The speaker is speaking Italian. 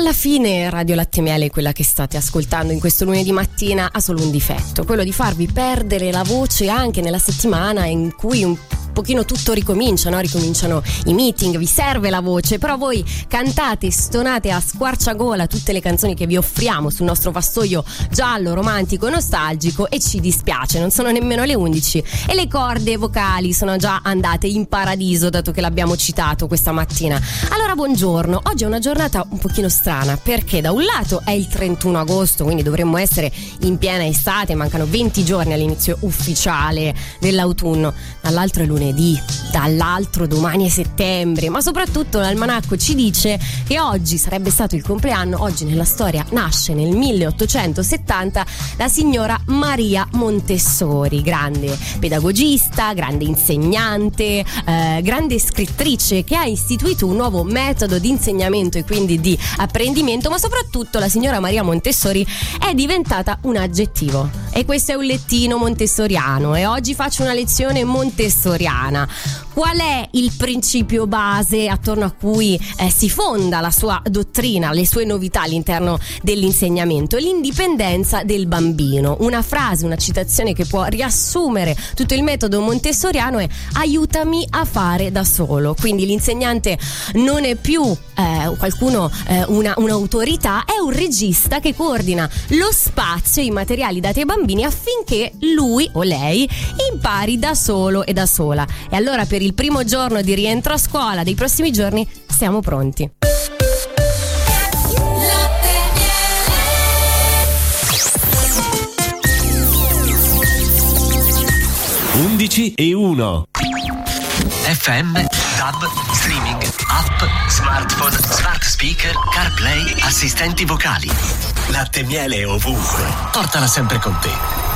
Alla fine Radio Latte Miele, quella che state ascoltando in questo lunedì mattina, ha solo un difetto, quello di farvi perdere la voce anche nella settimana in cui un pochino tutto ricomincia, no? Ricominciano i meeting, vi serve la voce, però voi cantate, stonate a squarciagola tutte le canzoni che vi offriamo sul nostro vassoio giallo, romantico, nostalgico, e ci dispiace, non sono nemmeno le 11 e le corde vocali sono già andate in paradiso, dato che l'abbiamo citato questa mattina. Allora buongiorno, oggi è una giornata un pochino strana, perché da un lato è il 31 agosto, quindi dovremmo essere in piena estate, mancano 20 giorni all'inizio ufficiale dell'autunno, dall'altro è lunedì, dall'altro domani è settembre, ma soprattutto l'almanacco ci dice che oggi sarebbe stato il compleanno. Oggi nella storia nasce nel 1870 la signora Maria Montessori, grande pedagogista, grande insegnante, grande scrittrice, che ha istituito un nuovo metodo di insegnamento e quindi di apprendimento, ma soprattutto la signora Maria Montessori è diventata un aggettivo, e questo è un lettino montessoriano, e oggi faccio una lezione montessoriana. Qual è il principio base attorno a cui si fonda la sua dottrina, le sue novità all'interno dell'insegnamento? L'indipendenza del bambino. Una frase, una citazione che può riassumere tutto il metodo montessoriano è: aiutami a fare da solo. Quindi l'insegnante non è più un'autorità, è un regista che coordina lo spazio e i materiali dati ai bambini affinché lui o lei impari da solo e da sola. E allora per il primo giorno di rientro a scuola dei prossimi giorni siamo pronti. Undici e 1 FM, DAB, streaming, app, smartphone, smart speaker, CarPlay, assistenti vocali. Latte Miele ovunque. Portala sempre con te.